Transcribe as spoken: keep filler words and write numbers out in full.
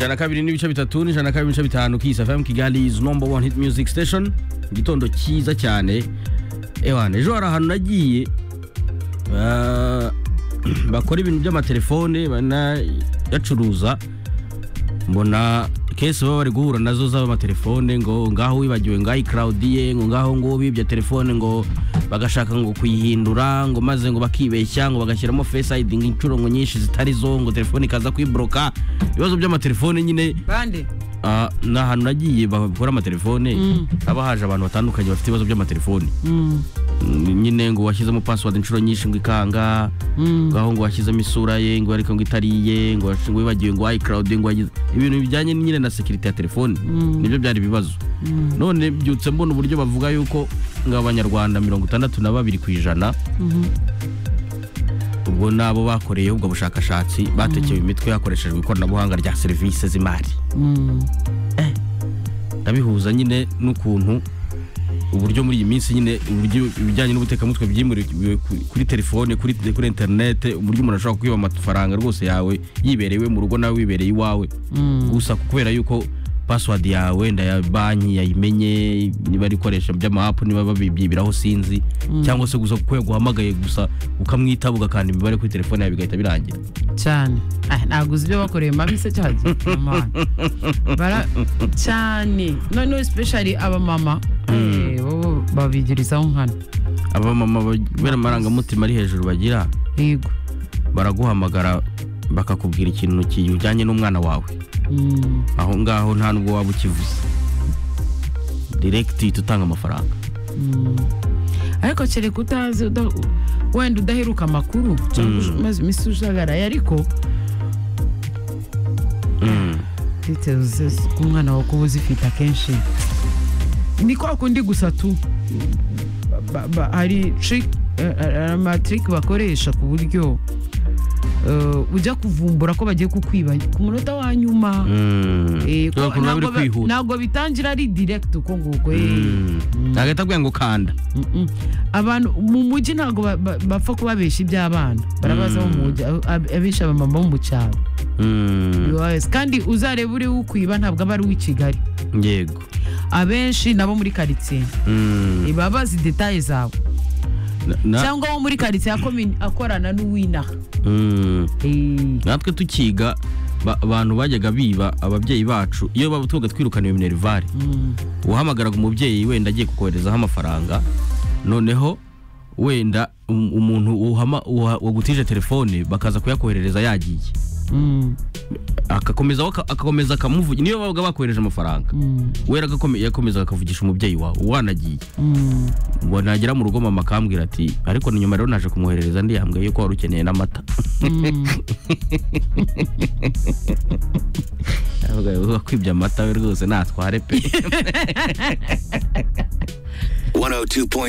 Jana kabiri n'ibice bitatu ni jana kabiri n'ibice bitanu Kiss F M Kigali is number one hit music station. Gitondo cyiza cyane. Ewana ejo hari ahantu nagiye uh, bakora ibintu by'amatelefone bana yacuruza mbona kese baba bari guhura nazo z'amatelefone ngo ngaho wibagiwe ngo iCloud ye ngo ngaho ngo bibye telefone ngo bagashaka ngo kuyihindura ngo maze ngo bakibeshya ngo bagashyiramo Face I D incuro ngo nyinshi zitari zo ngo telefone ikaza kwibloka. Ibibazo by'amatelefone nyine bande ah uh, na hanu nagiye bakora amatelefone mm. aba haje abantu batandukanye bafite ibibazo by'amatelefone mm. nyine ngo washyizemo password incuro nyinshi ngo ikanga mm. ngaho ngo washyizemo isura ye ngo ariko ngo itariye ngo wibagiwe ngo iCloud ngo ibintu bijyanye nyine na security ya telefone mm. nibyo byari bibazo mm. none byutse mbona uburyo bavuga yuko ng'abanyarwanda mirongo itandatu na babiri kwijana mm-hmm. ubwo nabo bakoreye ubwo bushakashatsi batekewe imitwe yakoreshejwe ikoranabuhanga rya service z'imari mm. eh ndabihuza nyine n'ukuntu uburyo muri iyi minsi nyine uburyo bijyanye n'ubutekamutwe byimuriwe kuri telefone kuri kuri internet uburyo umuntu ashobora kwiba amafaranga rwose yawe yiberewe mu rugo nawe wibereye iwawe gusa kubera yuko password yawe nda ya banki yayimenye niba ari koresha by'ama app niba babibyibiraho sinzi mm. cyangwa se gusa kuko yaguhamagaye gusa ukamwita bugakanda imibare kuri telefone yawe bigahita birangira cyane. Ah naguze ibyo bakoreye mabise cyaje mama bara cyane no no especially aba mama mm. eh bo babigirizaho nkana aba mama bera maranga mutima ari hejuru bagira yego baraguhamagara bakakubwira ikintu kijyanye n'umwana wawe mm. aho ngaho nta nubwo waba ukivuze direct tutanga amafaranga mm. ariko chere kutazi uda, wenda udaheruka makuru cyangwa mm. misujagara yariko mm. details kumwana wako uzifita kenshi niko akundi gusa tu ba, ba, hari trick uh, ama trick bakoresha ku buryo Uh, ujya kuvumbura ko bagiye kukwiba ku munota wa nyuma mm. eh ko ntabwo ntabwo bitangira ari direct uko nguko eh agahita mm. ngo kanda mm -mm. abantu mu muji ntabwo bapfa kubabesha iby'abana barabaza mu muji abesha abamama mu cyaro mm. yes kandi uzareba uri ukwiba ntabwo aba ari w'Ikigali yego abenshi nabo muri quartier mm. ibabazi details zawe cyangwa wo muri quartier akomini akorana n'uwina mm. eh natwe tukiga abantu bajyaga biba ababyeyi bacu iyo babutuga twirukaniye minervare mm. uhamagaraga umubyeyi wenda agiye kukoherezaho amafaranga noneho wenda umuntu uhama wagutije telefone bakaza kuyakoherereza yagiye mm. akakomeza akakomeza akamuvugira niyo babaga bakohereje amafaranga mm. wera gakomeye yakomeza akavugisha umubyeyi wawe wanagiye mm. ngo nagera mu rugo mama kambwira ati ariko nyuma rero naje kumwoherereza ndi yambwiye yuko wari ukeneye n'amata mm. avuga kwibya amata we rwose natware pe one oh two point